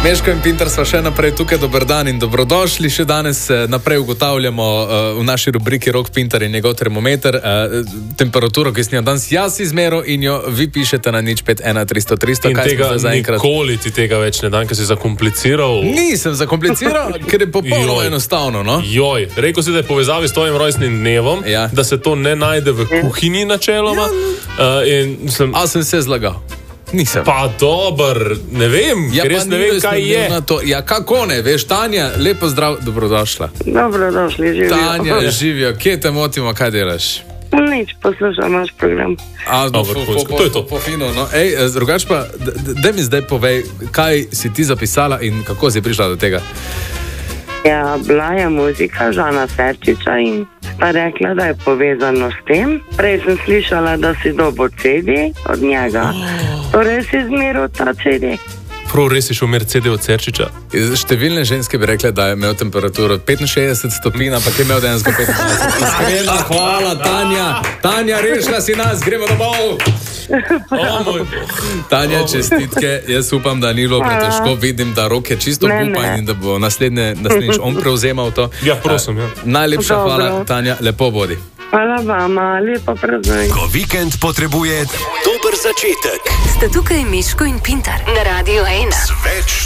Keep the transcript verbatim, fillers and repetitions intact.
Meško in Pintar sva še naprej tukaj, dober dan in dobrodošli. Še danes naprej ugotavljamo uh, v naši rubriki Rok Pintar in njegov termometer uh, temperaturo, ki sem jo danes jaz izmeril in jo vi pišete na nič pet ena tristo tristo. In tega nikoli ti tega več ne dan, ker si zakompliciral. Nisem zakompliciral, ker je popolnoma enostavno, no? Joj, rekel si, da je povezavi s tvojim rojstnim dnevom, ja. Da se to ne najde v kuhinji načeloma. Ja. Uh, in sem... A sem se zlagal. Nisem. Pa dober, ne vem, ja, ker jaz ne vem, kaj je. Ja, kako ne, veš, Tanja, lepo zdrav, dobrodošla. Dobrodošli, živijo. Tanja, živijo, kje te motimo, kaj delaš? Nič, poslušam naš program. A, no, po, po, po, to je to. Po, fino, no. Ej, drugač pa, daj mi zdaj povej, kaj si ti zapisala in kako si prišla do tega? Ja, bila je muzika Žana Ferčiča in sta rekla, da je povezano s tem. Prej sem slišala, da si dobil C D od njega. Torej si izmeril ta C D. Prav, res si šel mer C D od Ferčiča? Številne ženske bi rekle, da je imel temperaturo petinšestdeset stopinj, pa je imel dejansko petindvajset. Iskrena hvala, Tanja. Tanja, rešila si nas, gremo domov. Oh, moj Tanja, čestitke, jaz upam, da ni bilo pretežko, vidim, da Rok je čisto upan in da bo naslednje, naslednjič on prevzemal to. Ja, prosim, ja. Najlepša Dobro. Hvala, Tanja, lepo bodi. Hvala vama, lepo praznik. Ko vikend potrebuje dober začetek. Sta tukaj Meško in Pintar na Radio ena. Sveč